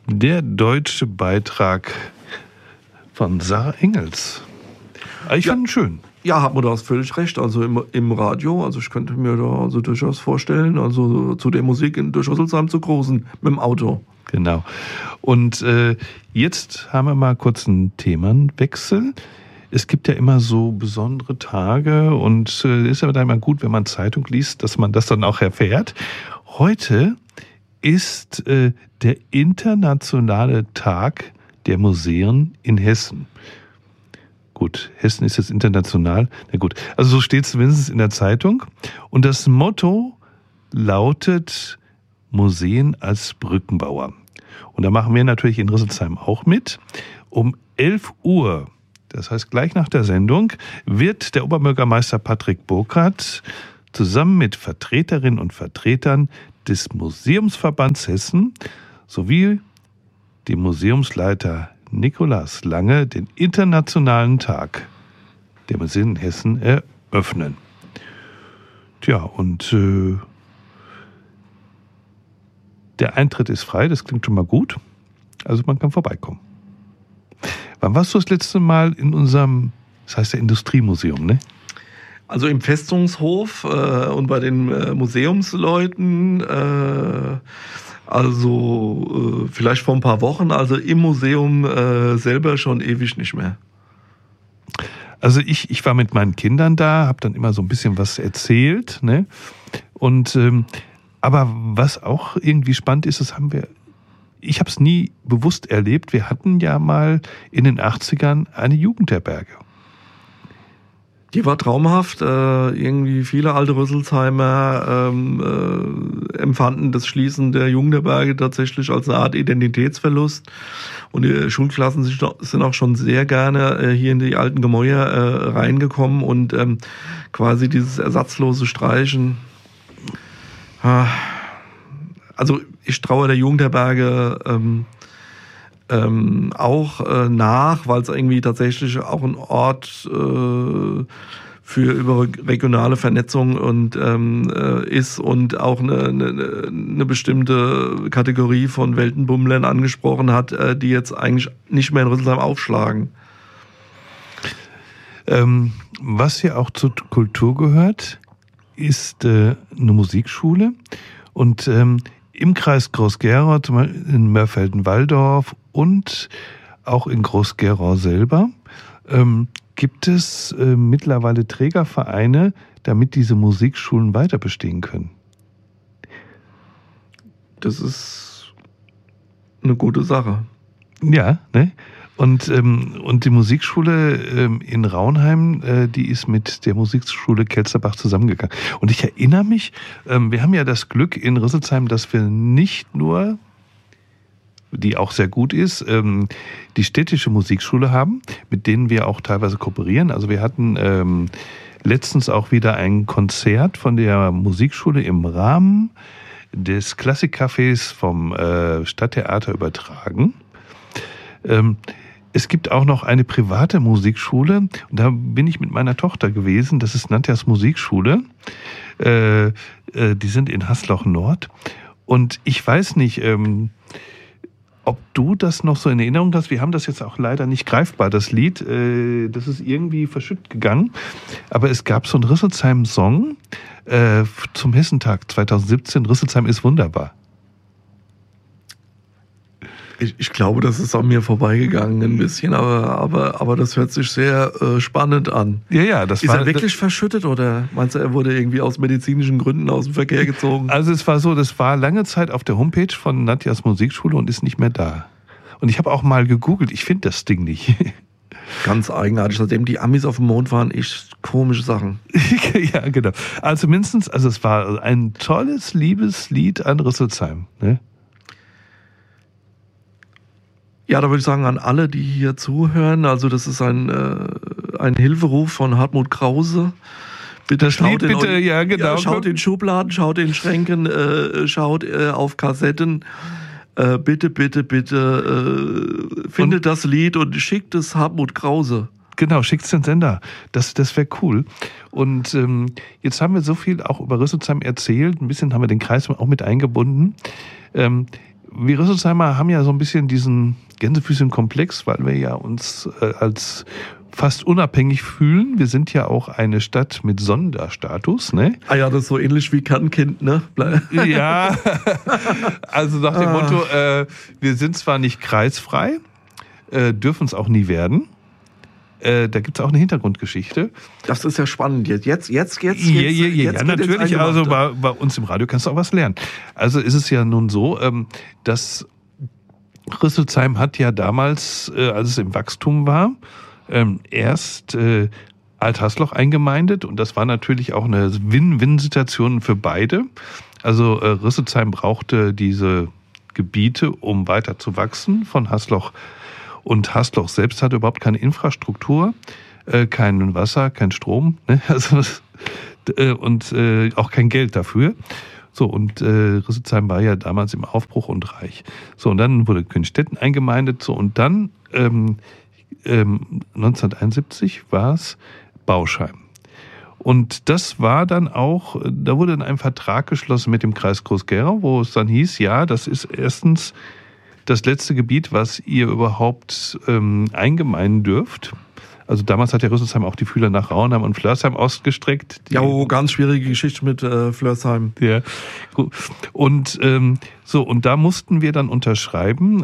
Der deutsche Beitrag von Sarah Engels. Ich fand ihn schön. Ja, hat man da völlig recht. Also im Radio, also ich könnte mir da also durchaus vorstellen, also zu der Musik durch Rüsselsheim zu cruisen mit dem Auto. Genau. Und jetzt haben wir mal kurz einen Themenwechsel. Es gibt ja immer so besondere Tage und ist aber dann immer gut, wenn man Zeitung liest, dass man das dann auch erfährt. Heute ist der internationale Tag der Museen in Hessen. Gut, Hessen ist jetzt international. Na gut, also so steht es zumindest in der Zeitung. Und das Motto lautet Museen als Brückenbauer. Und da machen wir natürlich in Rüsselsheim auch mit. Um 11 Uhr, das heißt gleich nach der Sendung, wird der Oberbürgermeister Patrick Burkhardt zusammen mit Vertreterinnen und Vertretern des Museumsverbands Hessen sowie dem Museumsleiter Nikolaus Lange den Internationalen Tag der Museen in Hessen eröffnen. Tja, und der Eintritt ist frei, das klingt schon mal gut. Also man kann vorbeikommen. Wann warst du das letzte Mal in unserem, das heißt ja Industriemuseum, ne? Also im Festungshof und bei den Museumsleuten, vielleicht vor ein paar Wochen, also im Museum selber schon ewig nicht mehr. Also ich war mit meinen Kindern da, habe dann immer so ein bisschen was erzählt, ne? Und aber was auch irgendwie spannend ist, ich habe es nie bewusst erlebt, wir hatten ja mal in den 80ern eine Jugendherberge. Die war traumhaft. Irgendwie viele alte Rüsselsheimer empfanden das Schließen der Jugendherberge tatsächlich als eine Art Identitätsverlust. Und die Schulklassen sind auch schon sehr gerne hier in die alten Gemäuer reingekommen und quasi dieses ersatzlose Streichen. Also ich traue der Jugendherberge auch nach, weil es irgendwie tatsächlich auch ein Ort für überregionale Vernetzung und ist und auch eine bestimmte Kategorie von Weltenbummlern angesprochen hat, die jetzt eigentlich nicht mehr in Rüsselsheim aufschlagen. Was ja auch zur Kultur gehört, ist eine Musikschule und im Kreis Groß-Gerau, zum Beispiel in Mörfelden-Walldorf und auch in Groß-Gerau selber, gibt es mittlerweile Trägervereine, damit diese Musikschulen weiter bestehen können. Das ist eine gute Sache. Ja, ne? Und die Musikschule in Raunheim, die ist mit der Musikschule Kelsterbach zusammengegangen. Und ich erinnere mich, wir haben ja das Glück in Rüsselsheim, dass wir nicht nur, die auch sehr gut ist, die städtische Musikschule haben, mit denen wir auch teilweise kooperieren. Also wir hatten letztens auch wieder ein Konzert von der Musikschule im Rahmen des Klassikcafés vom Stadttheater übertragen. Es gibt auch noch eine private Musikschule und da bin ich mit meiner Tochter gewesen, das ist Nantjas Musikschule, die sind in Hasloch Nord und ich weiß nicht, ob du das noch so in Erinnerung hast, wir haben das jetzt auch leider nicht greifbar, das Lied, das ist irgendwie verschütt gegangen, aber es gab so einen Rüsselsheim-Song zum Hessentag 2017, Rüsselsheim ist wunderbar. Ich glaube, das ist an mir vorbeigegangen ein bisschen, aber das hört sich sehr spannend an. Ja, das ist er wirklich verschüttet oder meinst du, er wurde irgendwie aus medizinischen Gründen aus dem Verkehr gezogen? Also es war so, das war lange Zeit auf der Homepage von Nantjas Musikschule und ist nicht mehr da. Und ich habe auch mal gegoogelt, ich finde das Ding nicht. Ganz eigenartig, seitdem die Amis auf dem Mond waren, echt komische Sachen. Ja, genau. Also mindestens, es war ein tolles, liebes Lied an Rüsselsheim, ne? Ja, da würde ich sagen, an alle, die hier zuhören, also das ist ein Hilferuf von Hartmut Krause. Bitte schaut in den Schubladen, schaut in Schränken, schaut auf Kassetten. Bitte findet das Lied und schickt es Hartmut Krause. Genau, schickt's den Sender. Das wäre cool. Und jetzt haben wir so viel auch über Rüsselsheim erzählt. Ein bisschen haben wir den Kreis auch mit eingebunden. wir Rüsselsheimer haben ja so ein bisschen diesen Gänsefüßchen-Komplex, weil wir ja uns als fast unabhängig fühlen. Wir sind ja auch eine Stadt mit Sonderstatus, ne? Ah ja, das ist so ähnlich wie Kernkind, ne? Ja, also nach dem Motto, wir sind zwar nicht kreisfrei, dürfen es auch nie werden. Da gibt es auch eine Hintergrundgeschichte. Das ist ja spannend. Jetzt ja, natürlich. Also bei uns im Radio kannst du auch was lernen. Also ist es ja nun so, dass Rüsselsheim hat ja damals, als es im Wachstum war, erst Alt-Hasloch eingemeindet. Und das war natürlich auch eine Win-Win-Situation für beide. Also Rüsselsheim brauchte diese Gebiete, um weiter zu wachsen von Hasloch. Und Hasloch selbst hatte überhaupt keine Infrastruktur, kein Wasser, kein Strom, ne? Also, und auch kein Geld dafür. So, und Rüsselsheim war ja damals im Aufbruch und reich. So, und dann wurde Königstetten eingemeindet. So, und dann 1971 war es Bauscheim. Und das war dann auch, da wurde dann ein Vertrag geschlossen mit dem Kreis Groß-Gerau, wo es dann hieß, ja, das ist erstens das letzte Gebiet, was ihr überhaupt eingemeinden dürft. Also damals hat ja Rüsselsheim auch die Fühler nach Rauenheim und Flörsheim ausgestreckt. Ja, ganz schwierige Geschichte mit Flörsheim. Ja, gut. Und und da mussten wir dann unterschreiben,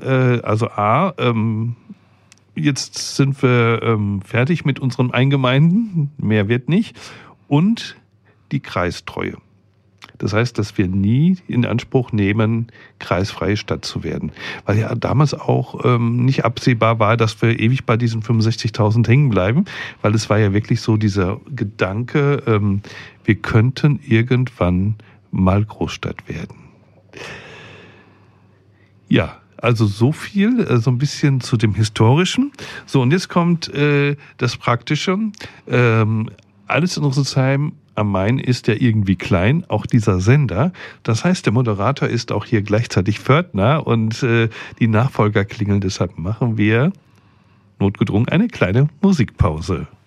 jetzt sind wir fertig mit unseren Eingemeinden, mehr wird nicht, und die Kreistreue. Das heißt, dass wir nie in Anspruch nehmen, kreisfreie Stadt zu werden. Weil ja damals auch nicht absehbar war, dass wir ewig bei diesen 65.000 hängen bleiben. Weil es war ja wirklich so dieser Gedanke, wir könnten irgendwann mal Großstadt werden. Ja, also so viel, so ein bisschen zu dem Historischen. So, und jetzt kommt das Praktische. Alles in Rüsselsheim am Main ist ja irgendwie klein, auch dieser Sender. Das heißt, der Moderator ist auch hier gleichzeitig Pförtner und die Nachfolger klingeln. Deshalb machen wir notgedrungen eine kleine Musikpause.